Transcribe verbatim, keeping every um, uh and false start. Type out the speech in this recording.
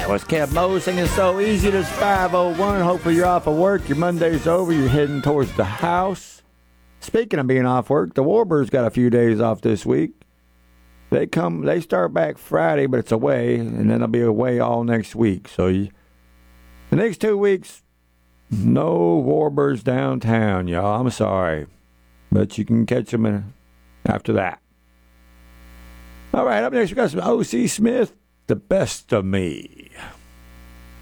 That was Kev Moe singing So Easy. It's five oh one. Hopefully you're off of work. Your Monday's over. You're heading towards the house. Speaking of being off work, the Warbirds got a few days off this week. They come. They start back Friday, but it's away, and then they'll be away all next week. So you, the next two weeks, no Warbirds downtown, y'all. I'm sorry, but you can catch them in, after that. All right, up next we got some O C Smith, The Best of Me.